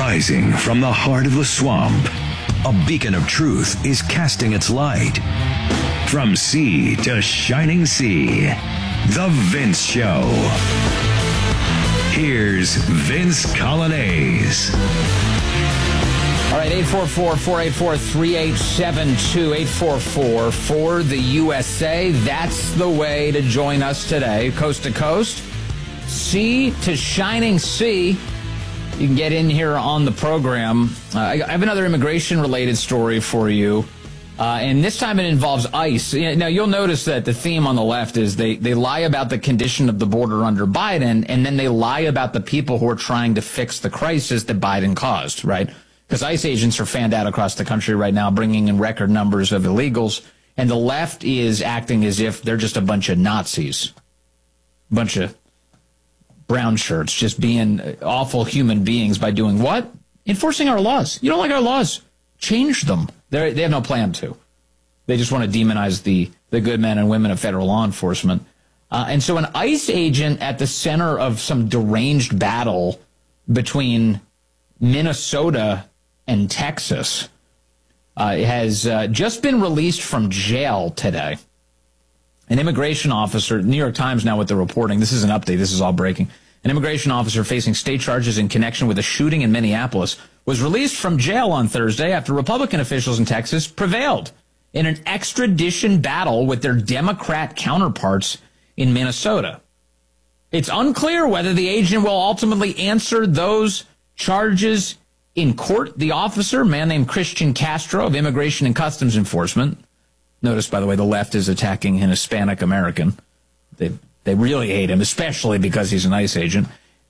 Rising from the heart of the swamp, a beacon of truth is casting its light. From sea to shining sea, The Vince Show. Here's Vince Coglianese. All right, 844-484-3872, 844 for the USA. That's the way to join us today, coast to coast, sea to shining sea. You can get in here on the program. I have another immigration-related story for you, and this time it involves ICE. Now, you'll notice that the theme on the left is they lie about the condition of the border under Biden, and then they lie about the people who are trying to fix the crisis that Biden caused, right? Because ICE agents are fanned out across the country right now, bringing in record numbers of illegals, and the left is acting as if they're just a bunch of Nazis, a bunch of brown shirts, just being awful human beings by doing what? Enforcing our laws. You don't like our laws? Change them. They have no plan to. They just want to demonize the good men and women of federal law enforcement. And so an ICE agent at the center of some deranged battle between Minnesota and Texas has just been released from jail today. An immigration officer, New York Times now with the reporting, this is an update, this is all breaking. An immigration officer facing state charges in connection with a shooting in Minneapolis was released from jail on Thursday after Republican officials in Texas prevailed in an extradition battle with their Democrat counterparts in Minnesota. It's unclear whether the agent will ultimately answer those charges in court. The officer, a man named Christian Castro of Immigration and Customs Enforcement, notice, by the way, the left is attacking an Hispanic American. They really hate him, especially because he's an ICE agent,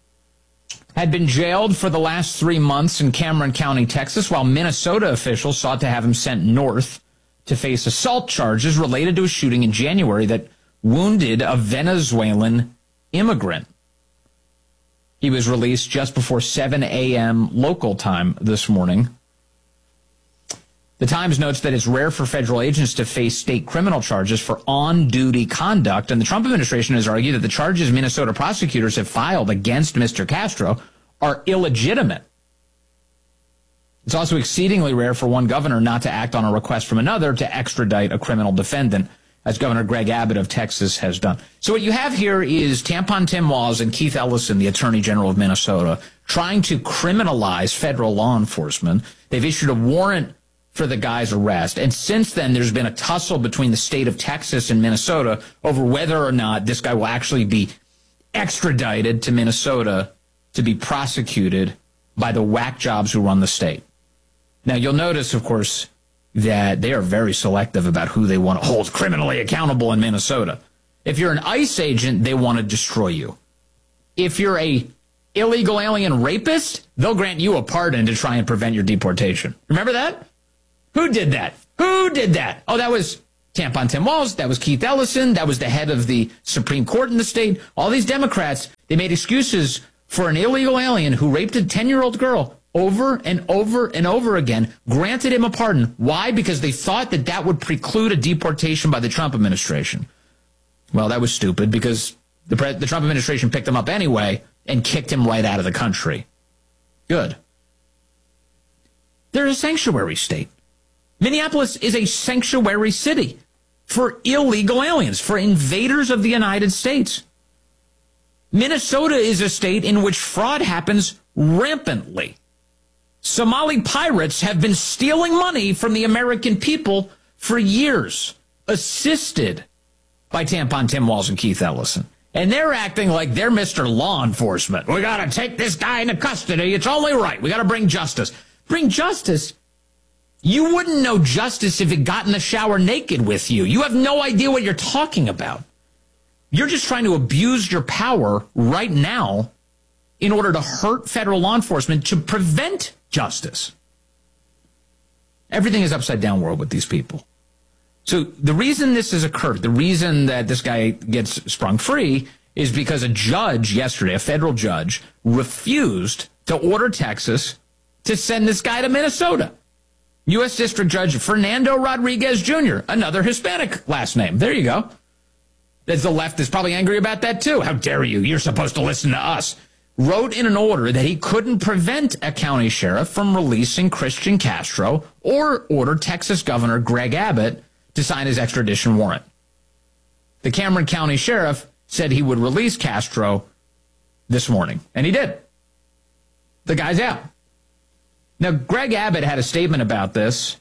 had been jailed for the last 3 months in Cameron County, Texas, while Minnesota officials sought to have him sent north to face assault charges related to a shooting in January that wounded a Venezuelan immigrant. He was released just before 7 a.m. local time this morning. The Times notes that it's rare for federal agents to face state criminal charges for on-duty conduct, and the Trump administration has argued that the charges Minnesota prosecutors have filed against Mr. Castro are illegitimate. It's also exceedingly rare for one governor not to act on a request from another to extradite a criminal defendant, as Governor Greg Abbott of Texas has done. So what you have here is Tampon Tim Walz and Keith Ellison, the Attorney General of Minnesota, trying to criminalize federal law enforcement. They've issued a warrant for the guy's arrest. And since then, there's been a tussle between the state of Texas and Minnesota over whether or not this guy will actually be extradited to Minnesota to be prosecuted by the whack jobs who run the state. Now, you'll notice, of course, that they are very selective about who they want to hold criminally accountable in Minnesota. If you're an ICE agent, they want to destroy you. If you're a illegal alien rapist, they'll grant you a pardon to try and prevent your deportation. Remember that? Who did that? Who did that? Oh, that was Tampon Tim Walz. That was Keith Ellison. That was the head of the Supreme Court in the state. All these Democrats, they made excuses for an illegal alien who raped a 10-year-old girl over and over and over again, granted him a pardon. Why? Because they thought that that would preclude a deportation by the Trump administration. Well, that was stupid because the Trump administration picked him up anyway and kicked him right out of the country. Good. They're a sanctuary state. Minneapolis is a sanctuary city for illegal aliens, for invaders of the United States. Minnesota is a state in which fraud happens rampantly. Somali pirates have been stealing money from the American people for years, assisted by Tampon Tim Walz and Keith Ellison. And they're acting like they're Mr. Law Enforcement. We got to take this guy into custody. It's only right. We got to bring justice. Bring justice? You wouldn't know justice if it got in the shower naked with you. You have no idea what you're talking about. You're just trying to abuse your power right now in order to hurt federal law enforcement to prevent justice. Everything is upside down world with these people. So the reason this has occurred, the reason that this guy gets sprung free is because a judge yesterday, a federal judge, refused to order Texas to send this guy to Minnesota. U.S. District Judge Fernando Rodriguez Jr., another Hispanic last name. There you go. As the left is probably angry about that too. How dare you? You're supposed to listen to us. wrote in an order that he couldn't prevent a county sheriff from releasing Christian Castro or order Texas Governor Greg Abbott to sign his extradition warrant. The Cameron County Sheriff said he would release Castro this morning, and he did. The guy's out. Now, Greg Abbott had a statement about this.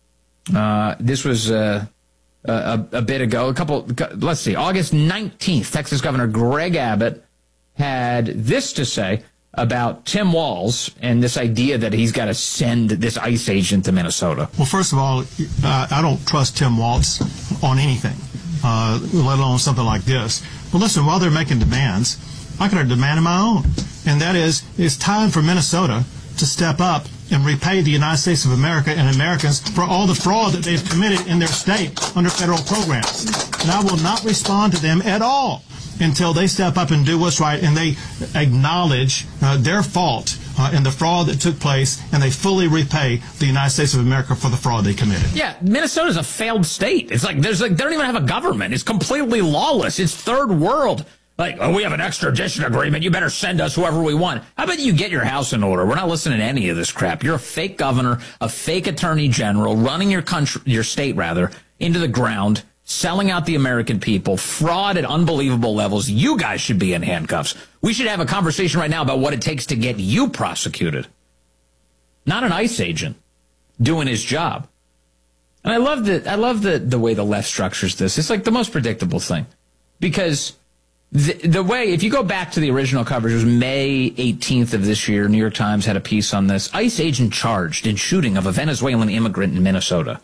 This was a bit ago, let's see, August 19th, Texas Governor Greg Abbott had this to say about Tim Walz and this idea that he's got to send this ICE agent to Minnesota. Well, first of all, I don't trust Tim Walz on anything, let alone something like this. Well, listen, while they're making demands, I got a demand of my own, and that is, it's time for Minnesota to step up and repay the United States of America and Americans for all the fraud that they've committed in their state under federal programs. And I will not respond to them at all until they step up and do what's right and they acknowledge their fault in the fraud that took place, and they fully repay the United States of America for the fraud they committed. Yeah, Minnesota's a failed state. It's like they don't even have a government. It's completely lawless. It's third world. Like, oh, we have an extradition agreement. You better send us whoever we want. How about you get your house in order? We're not listening to any of this crap. You're a fake governor, a fake attorney general, running your state into the ground, selling out the American people, fraud at unbelievable levels. You guys should be in handcuffs. We should have a conversation right now about what it takes to get you prosecuted. Not an ICE agent doing his job. And I love the way the left structures this. It's like the most predictable thing. Because the way, if you go back to the original coverage, it was May 18th of this year. New York Times had a piece on this. ICE agent charged in shooting of a Venezuelan immigrant in Minnesota.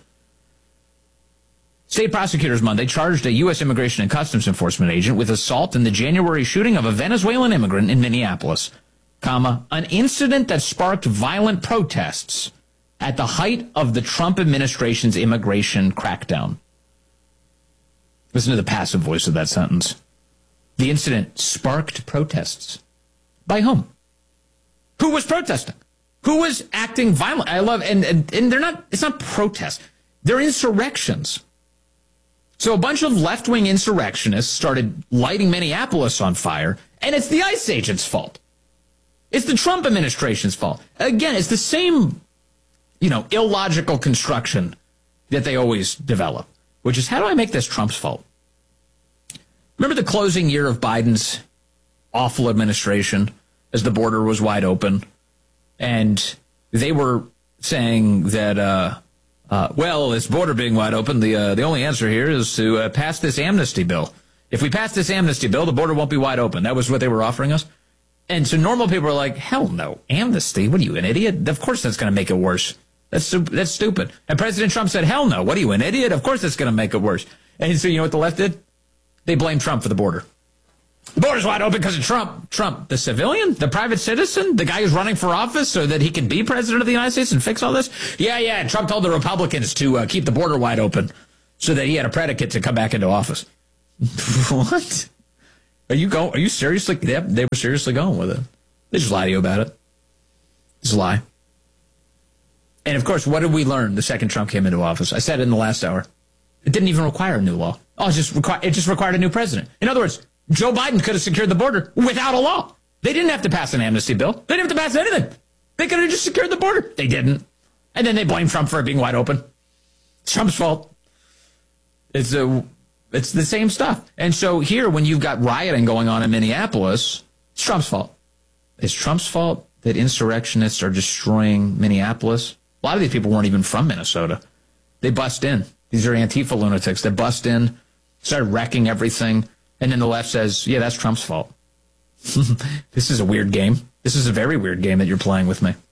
State prosecutors Monday charged a U.S. Immigration and Customs Enforcement agent with assault in the January shooting of a Venezuelan immigrant in Minneapolis, an incident that sparked violent protests at the height of the Trump administration's immigration crackdown. Listen to the passive voice of that sentence. The incident sparked protests. By whom? Who was protesting? Who was acting violent? I love, and they're not, it's not protests. They're insurrections. So a bunch of left-wing insurrectionists started lighting Minneapolis on fire, and it's the ICE agent's fault. It's the Trump administration's fault. Again, it's the same, illogical construction that they always develop, which is, how do I make this Trump's fault? Remember the closing year of Biden's awful administration as the border was wide open? And they were saying that, this border being wide open, the only answer here is to pass this amnesty bill. If we pass this amnesty bill, the border won't be wide open. That was what they were offering us. And so normal people are like, hell no, amnesty? What are you, an idiot? Of course that's going to make it worse. That's stupid. And President Trump said, hell no, what are you, an idiot? Of course that's going to make it worse. And so you know what the left did? They blamed Trump for the border. The border's wide open because of Trump. Trump, the civilian, the private citizen, the guy who's running for office so that he can be president of the United States and fix all this? Yeah, and Trump told the Republicans to keep the border wide open so that he had a predicate to come back into office. What? Are you seriously? They were seriously going with it. They just lie to you about it. Just lie. And of course, what did we learn the second Trump came into office? I said it in the last hour. It didn't even require a new law. It just required a new president. In other words, Joe Biden could have secured the border without a law. They didn't have to pass an amnesty bill. They didn't have to pass anything. They could have just secured the border. They didn't. And then they blamed Trump for it being wide open. It's Trump's fault. It's the same stuff. And so here, when you've got rioting going on in Minneapolis, it's Trump's fault. It's Trump's fault that insurrectionists are destroying Minneapolis. A lot of these people weren't even from Minnesota. They bust in. These are Antifa lunatics. They bust in, started wrecking everything, and then the left says, yeah, that's Trump's fault. This is a weird game. This is a very weird game that you're playing with me.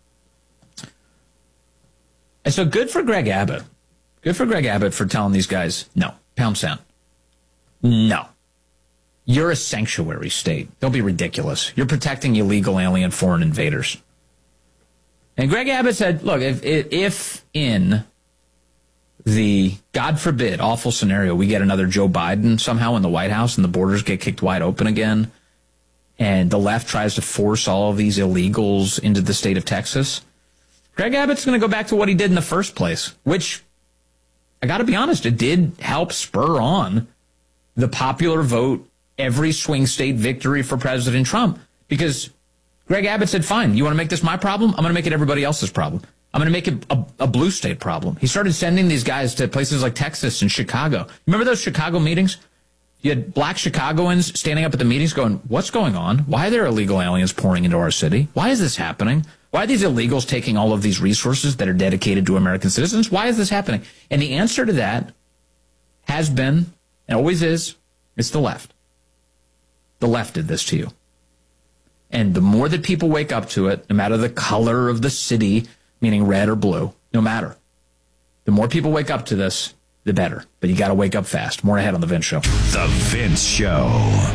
And so good for Greg Abbott. Good for Greg Abbott for telling these guys, no, pound sand. No. You're a sanctuary state. Don't be ridiculous. You're protecting illegal alien foreign invaders. And Greg Abbott said, look, if in the, God forbid, awful scenario, we get another Joe Biden somehow in the White House and the borders get kicked wide open again, and the left tries to force all of these illegals into the state of Texas, Greg Abbott's going to go back to what he did in the first place, which, I got to be honest, it did help spur on the popular vote, every swing state victory for President Trump. Because Greg Abbott said, fine, you want to make this my problem? I'm going to make it everybody else's problem. I'm going to make it a blue state problem. He started sending these guys to places like Texas and Chicago. Remember those Chicago meetings? You had black Chicagoans standing up at the meetings going, what's going on? Why are there illegal aliens pouring into our city? Why is this happening? Why are these illegals taking all of these resources that are dedicated to American citizens? Why is this happening? And the answer to that has been, and always is, it's the left. The left did this to you. And the more that people wake up to it, no matter the color of the city, meaning red or blue, no matter, the more people wake up to this, the better. But you got to wake up fast. More ahead on The Vince Show. The Vince Show.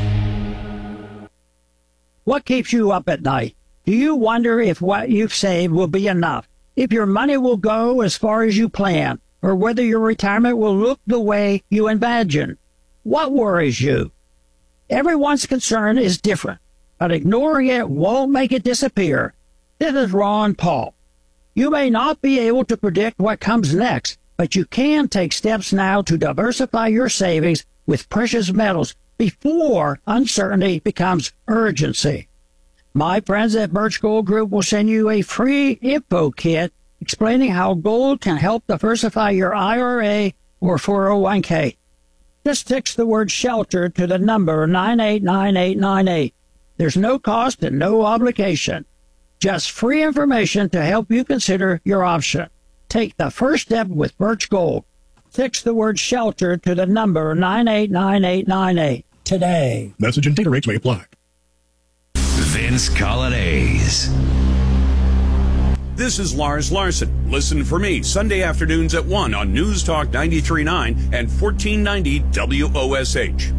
What keeps you up at night? Do you wonder if what you've saved will be enough? If your money will go as far as you plan? Or whether your retirement will look the way you imagine? What worries you? Everyone's concern is different, but ignoring it won't make it disappear. This is Ron Paul. You may not be able to predict what comes next, but you can take steps now to diversify your savings with precious metals before uncertainty becomes urgency. My friends at Birch Gold Group will send you a free info kit explaining how gold can help diversify your IRA or 401k. Just text the word SHELTER to the number 989898. There's no cost and no obligation. Just free information to help you consider your option. Take the first step with Birch Gold. Text the word SHELTER to the number 989898 today. Message and data rates may apply. Vince Colonnese. This is Lars Larson. Listen for me Sunday afternoons at 1 on News Talk 93.9 and 1490 WOSH.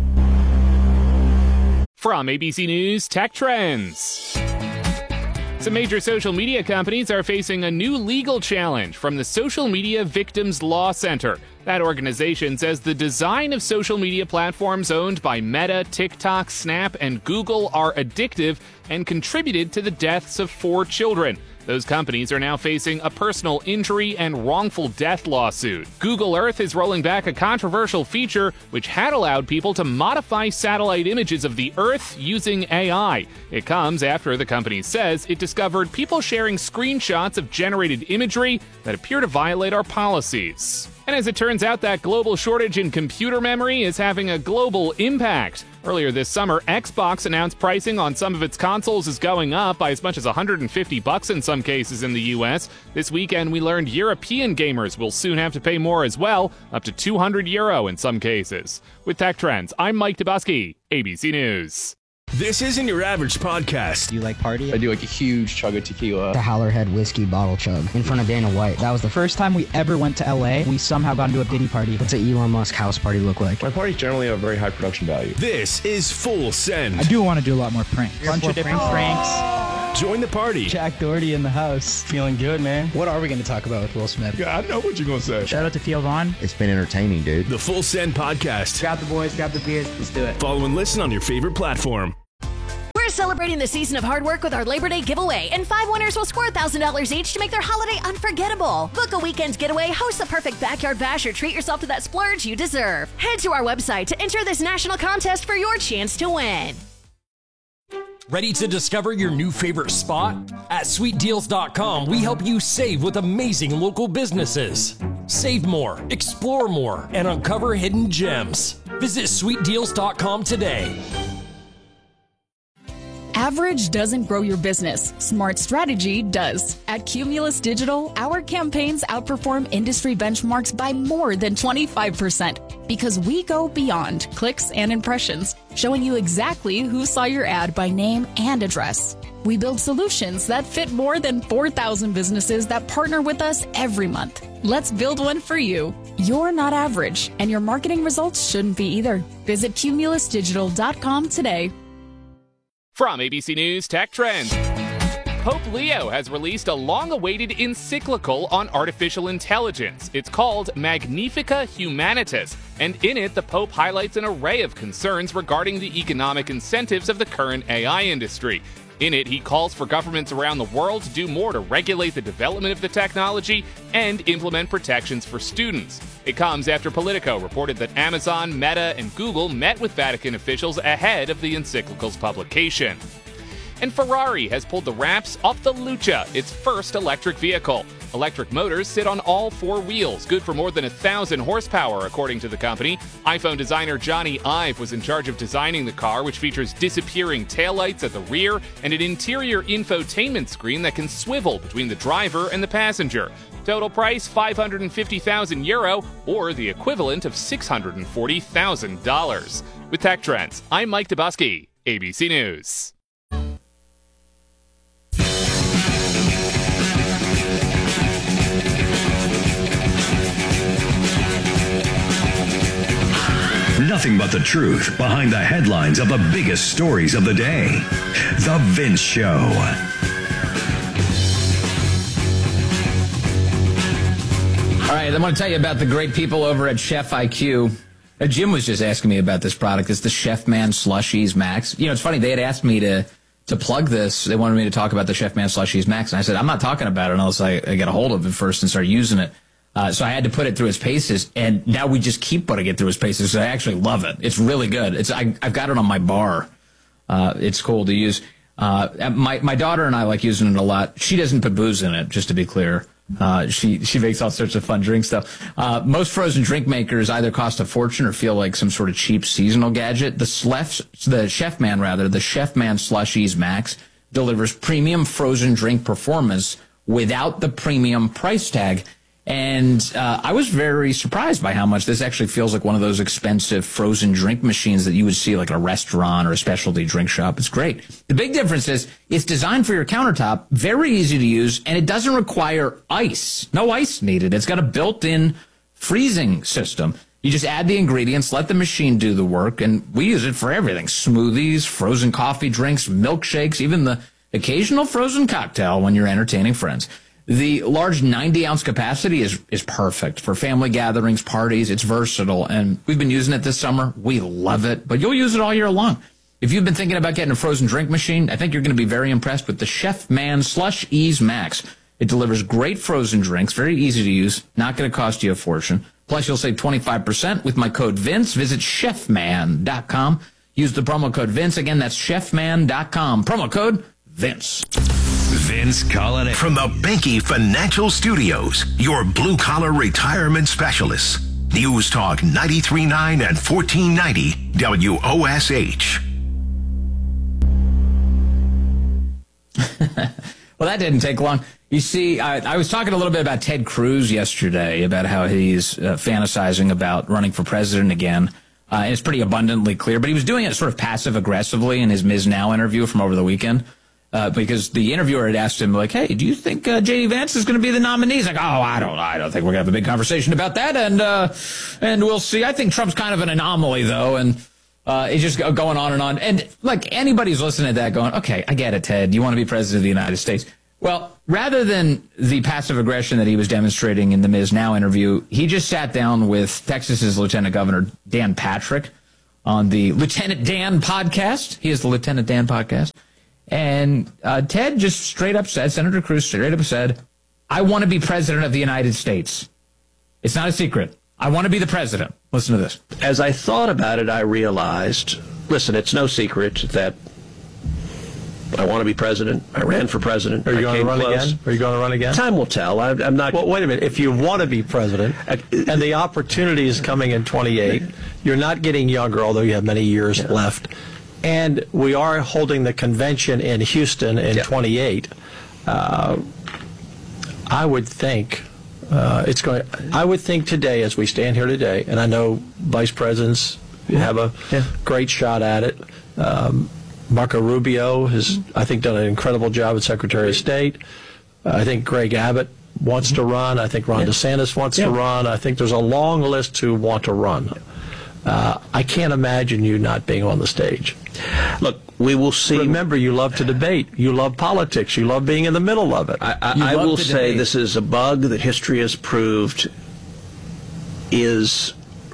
From ABC News Tech Trends. Some major social media companies are facing a new legal challenge from the Social Media Victims Law Center. That organization says the design of social media platforms owned by Meta, TikTok, Snap, and Google are addictive and contributed to the deaths of 4 children. Those companies are now facing a personal injury and wrongful death lawsuit. Google Earth is rolling back a controversial feature which had allowed people to modify satellite images of the Earth using AI. It comes after the company says it discovered people sharing screenshots of generated imagery that appear to violate our policies. And as it turns out, that global shortage in computer memory is having a global impact. Earlier this summer, Xbox announced pricing on some of its consoles is going up by as much as $150 in some cases in the US. This weekend, we learned European gamers will soon have to pay more as well, up to €200 in some cases. With Tech Trends, I'm Mike Dubusky, ABC News. This isn't your average podcast. Do you like party? I do like a huge chug of tequila. The Howlerhead whiskey bottle chug in front of Dana White. That was the first time we ever went to LA. We somehow got into a Diddy party. What's an Elon Musk house party look like? My parties generally have very high production value. This is Full Send. I do want to do a lot more pranks. Bunch of different pranks. Join the party. Jack Doherty in the house. Feeling good, man. What are we going to talk about with Will Smith? Yeah, I know what you're going to say. Shout out to Theo Vaughn. It's been entertaining, dude. The Full Send podcast. Grab the boys, grab the beers. Let's do it. Follow and listen on your favorite platform. We're celebrating the season of hard work with our Labor Day giveaway, and 5 winners will score $1,000 each to make their holiday unforgettable. Book a weekend getaway, host the perfect backyard bash, or treat yourself to that splurge you deserve. Head to our website to enter this national contest for your chance to win. Ready to discover your new favorite spot? At SweetDeals.com, we help you save with amazing local businesses. Save more, explore more, and uncover hidden gems. Visit SweetDeals.com today. Average doesn't grow your business. Smart strategy does. At Cumulus Digital, our campaigns outperform industry benchmarks by more than 25% because we go beyond clicks and impressions, showing you exactly who saw your ad by name and address. We build solutions that fit more than 4,000 businesses that partner with us every month. Let's build one for you. You're not average, and your marketing results shouldn't be either. Visit cumulusdigital.com today. From ABC News Tech Trends. Pope Leo has released a long-awaited encyclical on artificial intelligence. It's called Magnifica Humanitas, and in it, the Pope highlights an array of concerns regarding the economic incentives of the current AI industry. In it, he calls for governments around the world to do more to regulate the development of the technology and implement protections for students. It comes after Politico reported that Amazon, Meta, and Google met with Vatican officials ahead of the encyclical's publication. And Ferrari has pulled the wraps off the Lucha, its first electric vehicle. Electric motors sit on all four wheels, good for more than 1,000 horsepower, according to the company. iPhone designer Johnny Ive was in charge of designing the car, which features disappearing taillights at the rear and an interior infotainment screen that can swivel between the driver and the passenger. Total price €550,000, or the equivalent of $640,000. With Tech Trends, I'm Mike Dubusky, ABC News. Nothing but the truth behind the headlines of the biggest stories of the day. The Vince Show. All right, I want to tell you about the great people over at Chef IQ. Jim was just asking me about this product. It's the Chef Man Slushies Max. You know, it's funny. They had asked me to plug this. They wanted me to talk about the Chef Man Slushies Max. And I said, I'm not talking about it unless I get a hold of it first and start using it. So I had to put it through its paces, and now we just keep putting it through its paces. So I actually love it. It's really good. I've got it on my bar. It's cool to use. My daughter and I like using it a lot. She doesn't put booze in it, just to be clear. She makes all sorts of fun drink stuff. Most frozen drink makers either cost a fortune or feel like some sort of cheap seasonal gadget. The Chef Man Slushies Max delivers premium frozen drink performance without the premium price tag. And I was very surprised by how much this actually feels like one of those expensive frozen drink machines that you would see like at a restaurant or a specialty drink shop. It's great. The big difference is it's designed for your countertop, very easy to use, and it doesn't require ice. No ice needed. It's got a built-in freezing system. You just add the ingredients, let the machine do the work, and we use it for everything. Smoothies, frozen coffee drinks, milkshakes, even the occasional frozen cocktail when you're entertaining friends. The large 90-ounce capacity is perfect for family gatherings, parties. It's versatile, and we've been using it this summer. We love it, but you'll use it all year long. If you've been thinking about getting a frozen drink machine, I think you're going to be very impressed with the Chef Man Slushies Max. It delivers great frozen drinks, very easy to use, not going to cost you a fortune. Plus, you'll save 25% with my code Vince. Visit chefman.com. Use the promo code Vince. Again, that's chefman.com. Promo code Vince. Vince Colin from the Banky Financial Studios, your blue-collar retirement specialists. News Talk 93.9 and 1490 WOSH. Well, that didn't take long. You see, I was talking a little bit about Ted Cruz yesterday, about how he's fantasizing about running for president again. And it's pretty abundantly clear, but he was doing it sort of passive-aggressively in his Ms. Now interview from over the weekend. Because the interviewer had asked him, like, hey, do you think J.D. Vance is going to be the nominee? He's like, I don't think we're going to have a big conversation about that, and we'll see. I think Trump's kind of an anomaly, though, and it's just going on and on. And, like, anybody's listening to that going, okay, I get it, Ted. You want to be president of the United States. Well, rather than the passive aggression that he was demonstrating in the Ms. Now interview, he just sat down with Texas's Lieutenant Governor Dan Patrick on the Lieutenant Dan podcast. He is the Lieutenant Dan podcast. And Ted just straight up said, Senator Cruz straight up said, I want to be president of the United States. It's not a secret. I want to be the president. Listen to this. As I thought about it, I realized, listen, it's no secret that I want to be president. I ran for president. Are you going to run again? Are you going to run again? Time will tell. I'm not. Well, wait a minute. If you want to be president, and the opportunity is coming in 28, you're not getting younger, although you have many years left. And we are holding the convention in Houston in 28. I would think I would think today, as we stand here today, and I know vice presidents have a great shot at it. Marco Rubio has, I think, done an incredible job as Secretary of State. I think Greg Abbott wants to run. I think Ron DeSantis wants to run. I think there's a long list who want to run. I can't imagine you not being on the stage. Look, we will see. Remember, you love to debate. You love politics. You love being in the middle of it. I will say this is a bug that history has proved is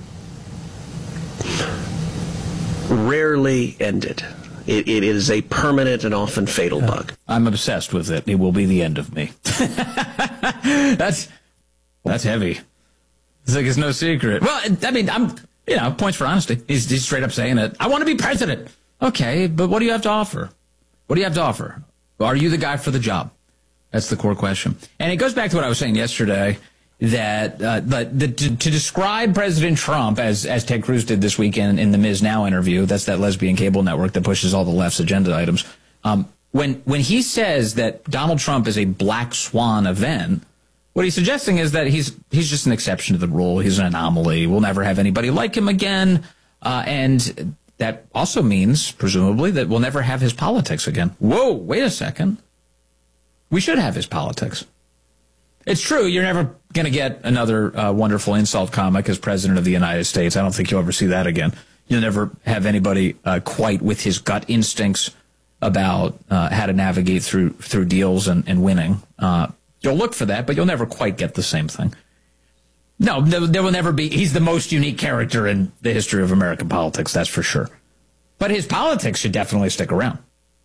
rarely ended. It is a permanent and often fatal bug. I'm obsessed with it. It will be the end of me. That's heavy. It's like it's no secret. Well, I mean, points for honesty. He's straight up saying it. I want to be president. Okay, but what do you have to offer? What do you have to offer? Are you the guy for the job? That's the core question. And it goes back to what I was saying yesterday, that to describe President Trump, as Ted Cruz did this weekend in the Ms. Now interview, that's that lesbian cable network that pushes all the left's agenda items, when he says that Donald Trump is a black swan event, what he's suggesting is that he's just an exception to the rule. He's an anomaly. We'll never have anybody like him again. And that also means, presumably, that we'll never have his politics again. Whoa, wait a second. We should have his politics. It's true, you're never going to get another wonderful insult comic as president of the United States. I don't think you'll ever see that again. You'll never have anybody quite with his gut instincts about how to navigate through deals and winning. You'll look for that, but you'll never quite get the same thing. No, there will never be. He's the most unique character in the history of American politics, that's for sure. But his politics should definitely stick around.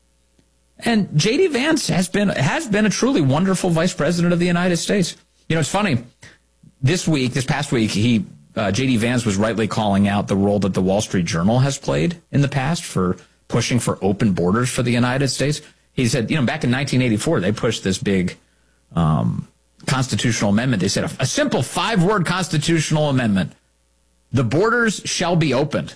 And J.D. Vance has been a truly wonderful vice president of the United States. You know, it's funny. This past week, J.D. Vance was rightly calling out the role that the Wall Street Journal has played in the past for pushing for open borders for the United States. He said, back in 1984, they pushed this big constitutional amendment. They said a simple 5-word constitutional amendment. The borders shall be opened.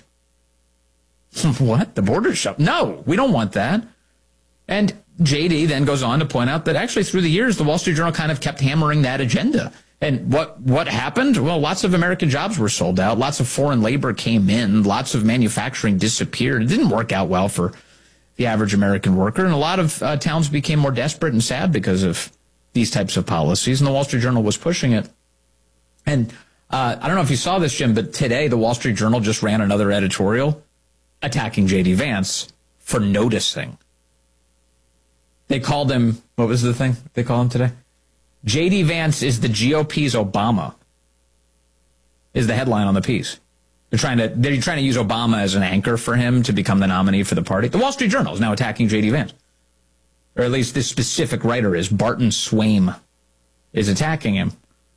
What? The borders shall? No, we don't want that. And J.D. then goes on to point out that actually through the years, the Wall Street Journal kind of kept hammering that agenda. And what happened? Well, lots of American jobs were sold out. Lots of foreign labor came in. Lots of manufacturing disappeared. It didn't work out well for the average American worker. And a lot of towns became more desperate and sad because of these types of policies. And the Wall Street Journal was pushing it. And I don't know if you saw this, Jim, but today the Wall Street Journal just ran another editorial attacking J.D. Vance for noticing. They called him, what was the thing they called him today? J.D. Vance is the GOP's Obama, is the headline on the piece. They're trying to use Obama as an anchor for him to become the nominee for the party. The Wall Street Journal is now attacking J.D. Vance. Or at least this specific writer is, Barton Swaim, is attacking him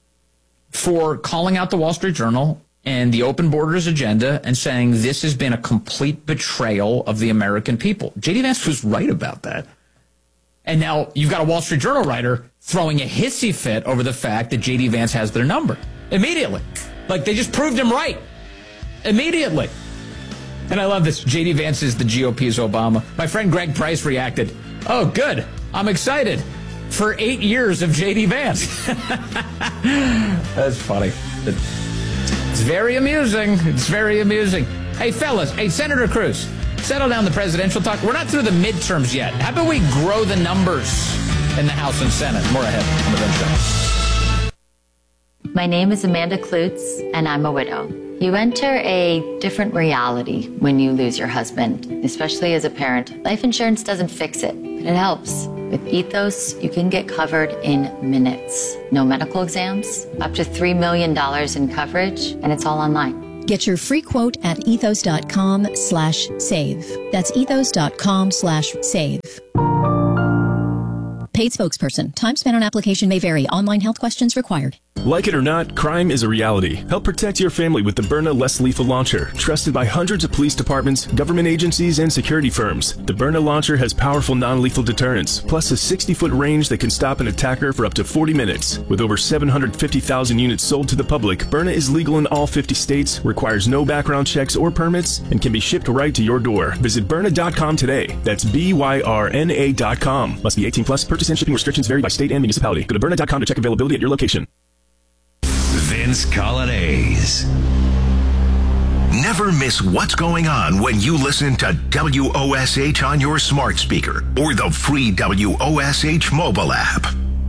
for calling out the Wall Street Journal and the open borders agenda and saying this has been a complete betrayal of the American people. J.D. Vance was right about that. And now you've got a Wall Street Journal writer throwing a hissy fit over the fact that J.D. Vance has their number. Immediately. Like, they just proved him right. Immediately. And I love this. J.D. Vance is the GOP's Obama. My friend Greg Price reacted, oh, good. I'm excited for 8 years of J.D. Vance. That's funny. It's very amusing. It's very amusing. Hey, fellas. Hey, Senator Cruz. Settle down the presidential talk. We're not through the midterms yet. How about we grow the numbers in the House and Senate? More ahead on the Vince Show. My name is Amanda Klutz, and I'm a widow. You enter a different reality when you lose your husband, especially as a parent. Life insurance doesn't fix it, but it helps. With Ethos, you can get covered in minutes. No medical exams, up to $3 million in coverage, and it's all online. Get your free quote at ethos.com/save. That's ethos.com/save. Paid spokesperson. Time spent on application may vary. Online health questions required. Like it or not, crime is a reality. Help protect your family with the Byrna Less Lethal Launcher, trusted by hundreds of police departments, government agencies, and security firms. The Byrna launcher has powerful non-lethal deterrence, plus a 60-foot range that can stop an attacker for up to 40 minutes. With over 750,000 units sold to the public, Byrna is legal in all 50 states, requires no background checks or permits, and can be shipped right to your door. Visit Byrna.com today. That's BYRNA.com. Must be 18 plus. Purchase and shipping restrictions vary by state and municipality. Go to Byrna.com to check availability at your location. Vince Colonnese. Never miss what's going on when you listen to WOSH on your smart speaker or the free WOSH mobile app.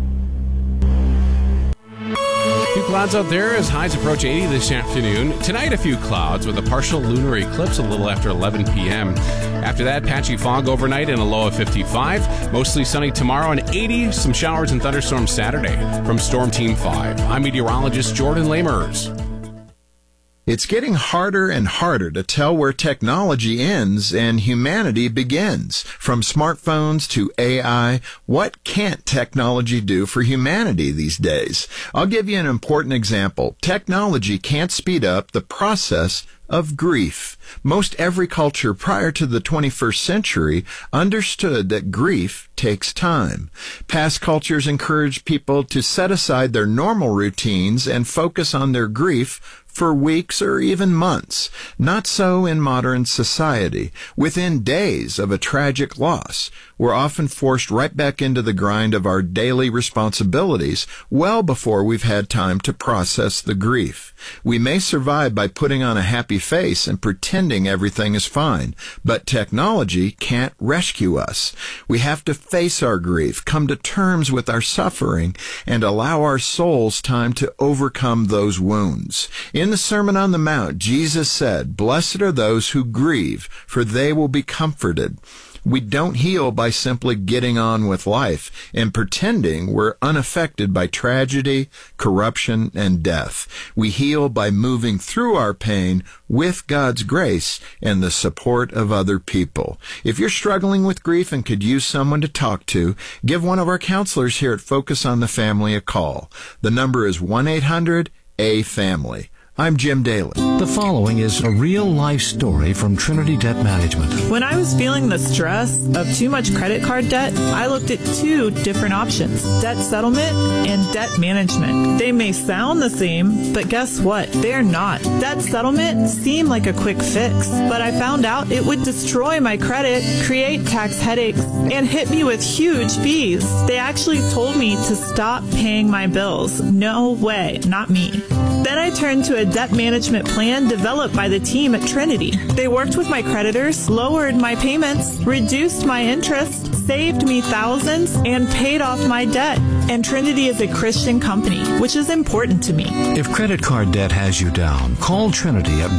A few clouds out there as highs approach 80 this afternoon. Tonight, a few clouds with a partial lunar eclipse a little after 11 p.m. After that, patchy fog overnight and a low of 55. Mostly sunny tomorrow and 80. Some showers and thunderstorms Saturday. From Storm Team 5, I'm meteorologist Jordan Lamers. It's getting harder and harder to tell where technology ends and humanity begins. From smartphones to AI, what can't technology do for humanity these days? I'll give you an important example. Technology can't speed up the process of grief. Most every culture prior to the 21st century understood that grief takes time. Past cultures encouraged people to set aside their normal routines and focus on their grief for weeks or even months. Not so in modern society. Within days of a tragic loss, we're often forced right back into the grind of our daily responsibilities well before we've had time to process the grief. We may survive by putting on a happy face and pretending everything is fine, but technology can't rescue us. We have to face our grief, come to terms with our suffering, and allow our souls time to overcome those wounds. In the Sermon on the Mount, Jesus said, "Blessed are those who grieve, for they will be comforted." We don't heal by simply getting on with life and pretending we're unaffected by tragedy, corruption, and death. We heal by moving through our pain with God's grace and the support of other people. If you're struggling with grief and could use someone to talk to, give one of our counselors here at Focus on the Family a call. The number is 1-800-A-FAMILY. I'm Jim Daly. The following is a real-life story from Trinity Debt Management. When I was feeling the stress of too much credit card debt, I looked at two different options, debt settlement and debt management. They may sound the same, but guess what? They're not. Debt settlement seemed like a quick fix, but I found out it would destroy my credit, create tax headaches, and hit me with huge fees. They actually told me to stop paying my bills. No way, not me. Then I turned to a debt management plan developed by the team at Trinity. They worked with my creditors, lowered my payments, reduced my interest, saved me thousands, and paid off my debt. And Trinity is a Christian company, which is important to me. If credit card debt has you down, call Trinity at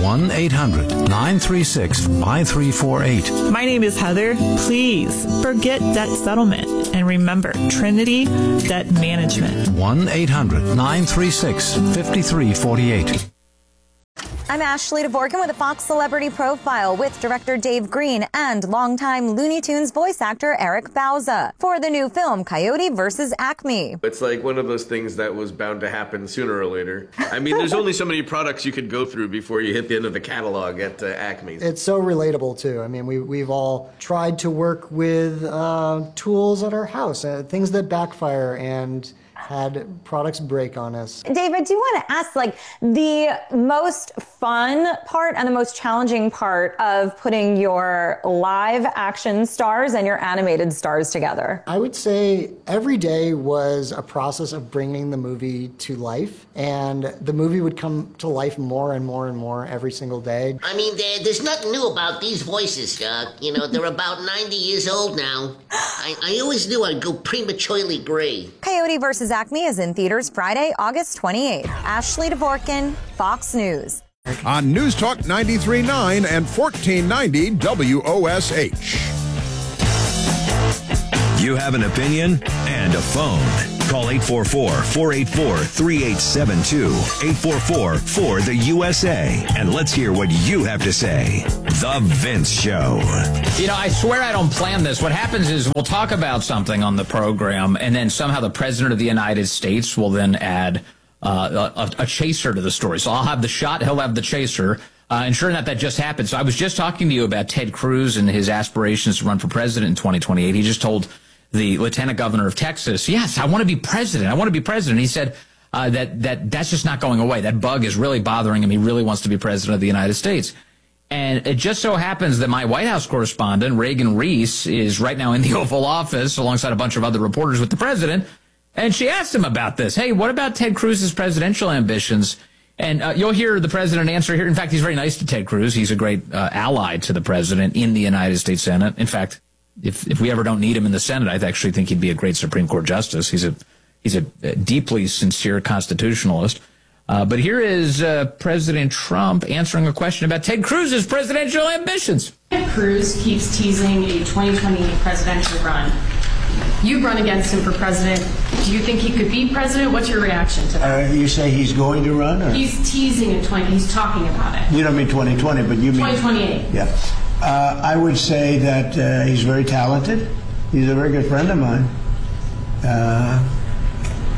1-800-936-5348. My name is Heather. Please forget debt settlement and remember Trinity Debt Management. 1-800-936-5348. I'm Ashley Dvorkin with a Fox Celebrity Profile with director Dave Green and longtime Looney Tunes voice actor Eric Bauza for the new film Coyote vs. Acme. It's like one of those things that was bound to happen sooner or later. I mean, there's only so many products you could go through before you hit the end of the catalog at Acme. It's so relatable, too. I mean, we've all tried to work with tools at our house, things that backfire and had products break on us. Dave, I do want to ask, like, the most fun part and the most challenging part of putting your live action stars and your animated stars together. I would say every day was a process of bringing the movie to life, and the movie would come to life more and more and more every single day. I mean, there's nothing new about these voices. You know, they're about 90 years old now. I always knew I'd go prematurely gray. Coyote vs. Acme is in theaters Friday, August 28th. Ashley Dvorkin, Fox News. On News Talk 93.9 and 1490 WOSH. You have an opinion and a phone. Call 844-484-3872. 844-4-THE-USA. And let's hear what you have to say. The Vince Show. You know, I swear I don't plan this. What happens is we'll talk about something on the program, and then somehow the President of the United States will then add a chaser to the story. So I'll have the shot, he'll have the chaser. And sure enough, that just happened. So I was just talking to you about Ted Cruz and his aspirations to run for president in 2028. He just told the lieutenant governor of Texas, yes, I want to be president. I want to be president. He said that's just not going away. That bug is really bothering him. He really wants to be president of the United States. And it just so happens that my White House correspondent, Reagan Reese, is right now in the Oval Office alongside a bunch of other reporters with the president. And she asked him about this. Hey, what about Ted Cruz's presidential ambitions? And you'll hear the president answer here. In fact, he's very nice to Ted Cruz. He's a great ally to the president in the United States Senate. In fact, if we ever don't need him in the Senate, I actually think he'd be a great Supreme Court justice. He's a deeply sincere constitutionalist. But here is President Trump answering a question about Ted Cruz's presidential ambitions. Ted Cruz keeps teasing a 2028 presidential run. You run against him for president. Do you think he could be president? What's your reaction to that? You say he's going to run? Or? He's teasing in he's talking about it. You don't mean 2020, but you mean 2028. Yeah. I would say that he's very talented. He's a very good friend of mine. I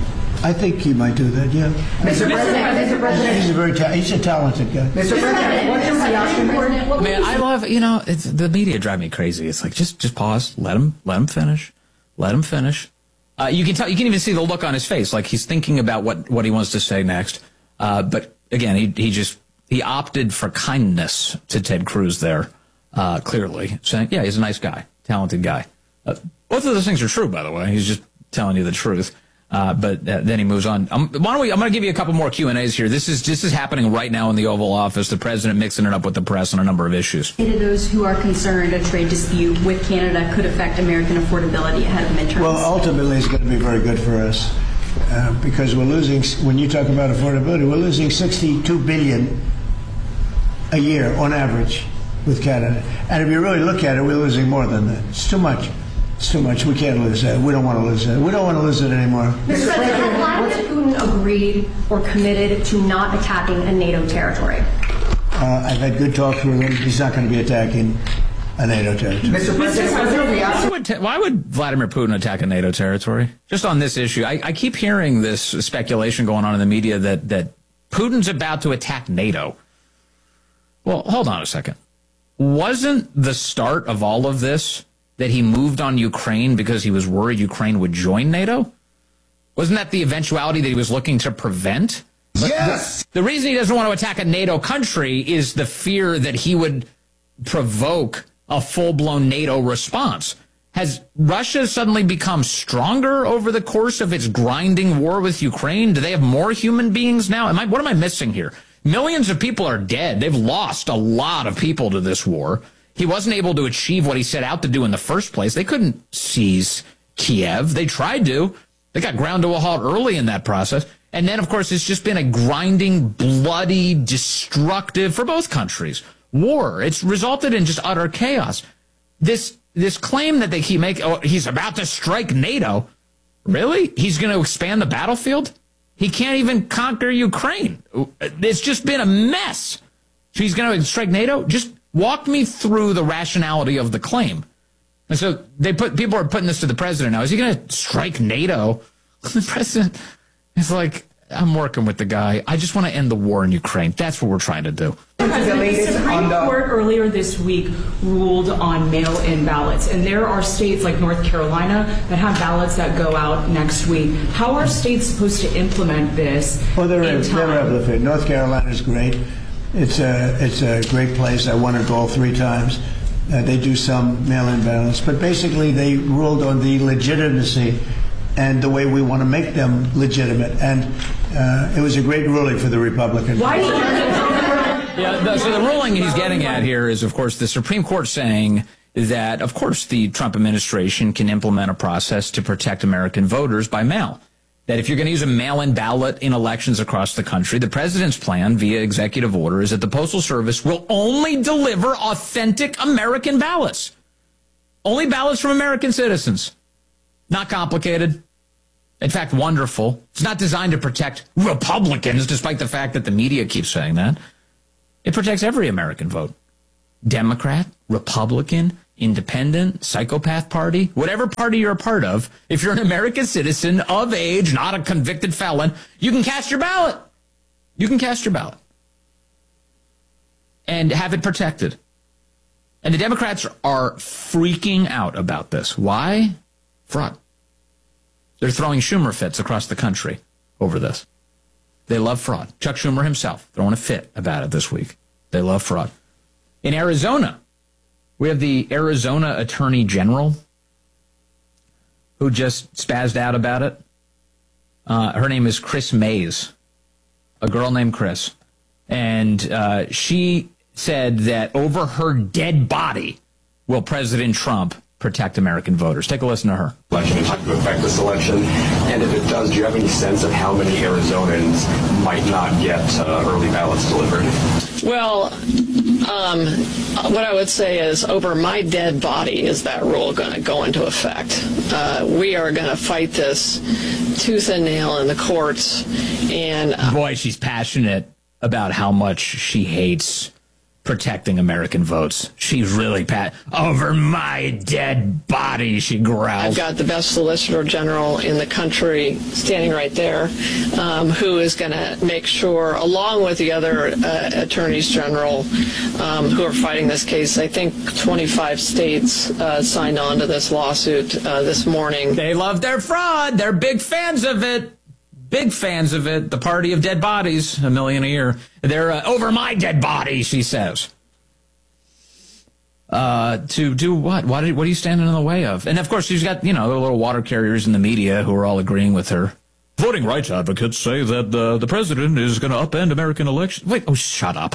I think he might do that, yeah. Mr. President. He's a talented guy. Mr. President, what's your reaction? Man, I love, the media drive me crazy. It's like, just pause, let him finish. Let him finish. You can even see the look on his face, like he's thinking about what he wants to say next. But again, he opted for kindness to Ted Cruz there, clearly saying, yeah, he's a nice guy, talented guy. Both of those things are true, by the way. He's just telling you the truth. But then he moves on. I'm going to give you a couple more Q&As here. This is happening right now in the Oval Office. The president mixing it up with the press on a number of issues. To those who are concerned a trade dispute with Canada could affect American affordability ahead of midterms. Well, ultimately, it's going to be very good for us because we're losing. When you talk about affordability, we're losing $62 billion a year on average with Canada. And if you really look at it, we're losing more than that. It's too much. It's too much. We can't lose that. We don't want to lose that. We don't want to lose it anymore. Mr. President, has Vladimir Putin agreed or committed to not attacking a NATO territory? I've had good talks with him. He's not going to be attacking a NATO territory. Mr. President, why would Vladimir Putin attack a NATO territory? Just on this issue, I keep hearing this speculation going on in the media that Putin's about to attack NATO. Well, hold on a second. Wasn't the start of all of this that he moved on Ukraine because he was worried Ukraine would join NATO? Wasn't that the eventuality that he was looking to prevent? Yes! The reason he doesn't want to attack a NATO country is the fear that he would provoke a full-blown NATO response. Has Russia suddenly become stronger over the course of its grinding war with Ukraine? Do they have more human beings now? What am I missing here? Millions of people are dead. They've lost a lot of people to this war. He wasn't able to achieve what he set out to do in the first place. They couldn't seize Kiev. They tried to. They got ground to a halt early in that process. And then, of course, it's just been a grinding, bloody, destructive, for both countries, war. It's resulted in just utter chaos. This claim that they keep making, he's about to strike NATO. Really? He's going to expand the battlefield? He can't even conquer Ukraine. It's just been a mess. So he's going to strike NATO? Just walk me through the rationality of the claim. And so people are putting this to the president now. Is he going to strike NATO? The president is like, I'm working with the guy. I just want to end the war in Ukraine. That's what we're trying to do. The Supreme Court earlier this week ruled on mail-in ballots, and there are states like North Carolina that have ballots that go out next week. How are states supposed to implement this? Well, they're able to fit. North Carolina is great. It's a great place. I won a goal 3 times. They do some mail-in ballots, but basically they ruled on the legitimacy and the way we want to make them legitimate. And it was a great ruling for the Republicans. Why? So the ruling he's getting at here is, of course, the Supreme Court saying that, of course, the Trump administration can implement a process to protect American voters by mail. That if you're going to use a mail-in ballot in elections across the country, the president's plan via executive order is that the Postal Service will only deliver authentic American ballots. Only ballots from American citizens. Not complicated. In fact, wonderful. It's not designed to protect Republicans, despite the fact that the media keeps saying that. It protects every American vote. Democrat, Republican, Independent, Psychopath Party, whatever party you're a part of, if you're an American citizen of age, not a convicted felon, you can cast your ballot. You can cast your ballot. And have it protected. And the Democrats are freaking out about this. Why? Fraud. They're throwing Schumer fits across the country over this. They love fraud. Chuck Schumer himself throwing a fit about it this week. They love fraud. In Arizona, we have the Arizona Attorney General who just spazzed out about it. Her name is Chris Mays, a girl named Chris. And she said that over her dead body will President Trump protect American voters. Take a listen to her. Election is going to affect this election, and if it does, do you have any sense of how many Arizonans might not get early ballots delivered? Well, what I would say is over my dead body is that rule going to go into effect. We are going to fight this tooth and nail in the courts. And boy, she's passionate about how much she hates protecting American votes. She's really over my dead body, she growled. I've got the best Solicitor General in the country standing right there, who is going to make sure, along with the other attorneys general who are fighting this case, I think 25 states signed on to this lawsuit this morning. They love their fraud. They're big fans of it. Big fans of it. The party of dead bodies, $1 million a year. They're over my dead body, she says. To do what? What are you standing in the way of? And of course, she's got, the little water carriers in the media who are all agreeing with her. Voting rights advocates say that the president is going to upend American elections. Wait, shut up.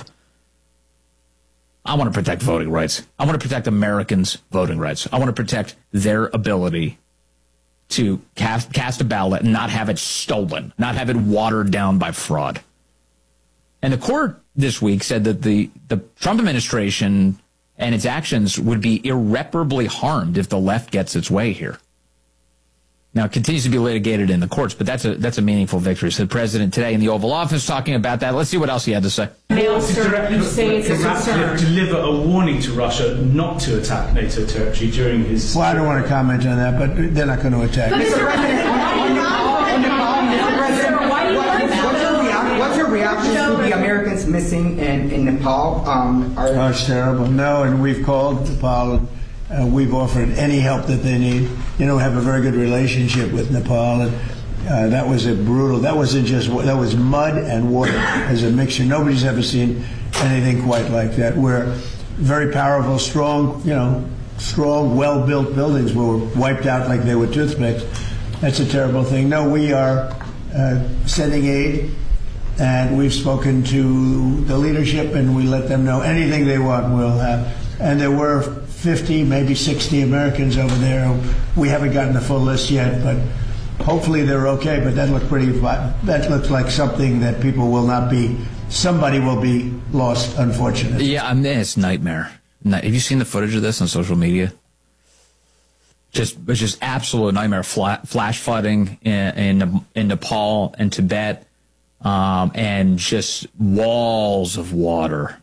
I want to protect voting rights. I want to protect Americans' voting rights. I want to protect their ability to cast a ballot and not have it stolen, not have it watered down by fraud. And the court this week said that the Trump administration and its actions would be irreparably harmed if the left gets its way here. Now, it continues to be litigated in the courts, but that's a meaningful victory. So the president today in the Oval Office talking about that. Let's see what else he had to say. You say it's a concern. Deliver a warning to Russia not to attack NATO territory during his... Well, I don't want to comment on that, but they're not going to attack. Mr. President, what's your reaction to the Americans missing in Nepal? It's terrible. No, and we've called Nepal. We've offered any help that they need. We have a very good relationship with Nepal, and that was that was mud and water as a mixture. Nobody's ever seen anything quite like that. Where very powerful, strong, well-built buildings were wiped out like they were toothpicks. That's a terrible thing. No, we are sending aid, and we've spoken to the leadership, and we let them know anything they want we'll have. And there were 50, maybe 60 Americans over there. We haven't gotten the full list yet, but hopefully they're okay. But that looks like something that people will not be. Somebody will be lost, unfortunately. Yeah, it's nightmare. Have you seen the footage of this on social media? It's just absolute nightmare. Flash flooding in Nepal and Tibet, and just walls of water.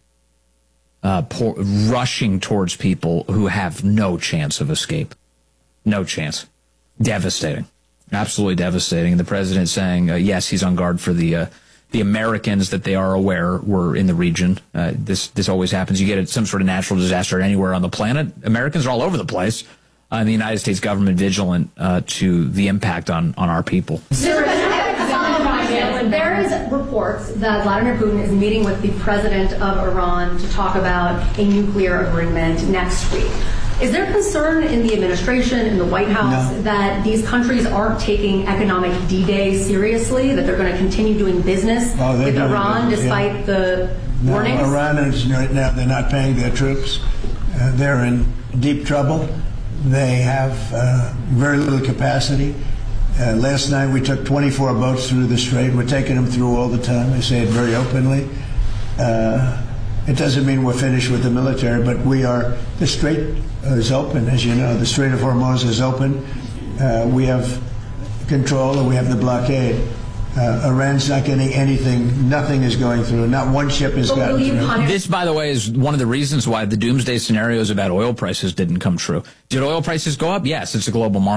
Rushing towards people who have no chance of escape. No chance. Devastating. Absolutely devastating. And the president saying, yes, he's on guard for the Americans that they are aware were in the region. This always happens. You get some sort of natural disaster anywhere on the planet. Americans are all over the place. And the United States government vigilant to the impact on our people. There is reports that Vladimir Putin is meeting with the president of Iran to talk about a nuclear agreement next week. Is there concern in the administration, in the White House, that these countries aren't taking economic D-Day seriously, that they're going to continue doing business with Iran despite the warnings? Iran is right now, they're not paying their troops. They're in deep trouble. They have very little capacity. Last night we took 24 boats through the strait. We're taking them through all the time. I say it very openly. It doesn't mean we're finished with the military, but the strait is open, as you know. The Strait of Hormuz is open. We have control and we have the blockade. Iran's not getting anything. Nothing is going through. Not one ship has gotten through. This, by the way, is one of the reasons why the doomsday scenarios about oil prices didn't come true. Did oil prices go up? Yes, it's a global market.